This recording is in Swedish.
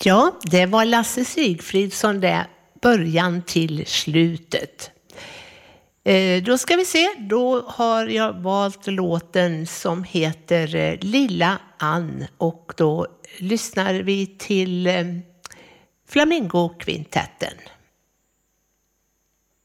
Ja, det var Lasse Sigfridsson det, början till slutet. Då ska vi se, då har jag valt låten som heter Lilla Ann och då lyssnar vi till Flamingokvintetten.